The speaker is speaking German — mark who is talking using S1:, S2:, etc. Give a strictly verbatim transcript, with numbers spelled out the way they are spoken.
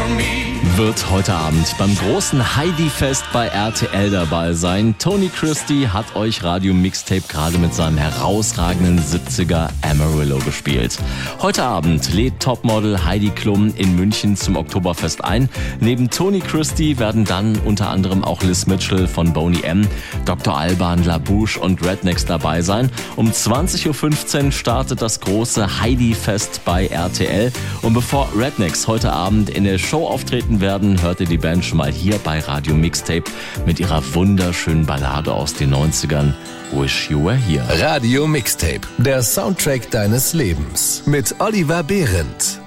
S1: Wird heute Abend beim großen Heidi-Fest bei R T L dabei sein. Tony Christie hat euch Radio Mixtape gerade mit seinem herausragenden siebziger Amarillo gespielt. Heute Abend lädt Topmodel Heidi Klum in München zum Oktoberfest ein. Neben Tony Christie werden dann unter anderem auch Liz Mitchell von Boney M, Doktor Alban, LaBouche und Rednex dabei sein. Um zwanzig Uhr fünfzehn startet das große Heidi-Fest bei R T L. Und bevor Rednex heute Abend in der Show auftreten werden, hört ihr die Band schon mal hier bei Radio Mixtape mit ihrer wunderschönen Ballade aus den neunzigern, Wish You Were Here.
S2: Radio Mixtape, der Soundtrack deines Lebens mit Oliver Behrendt.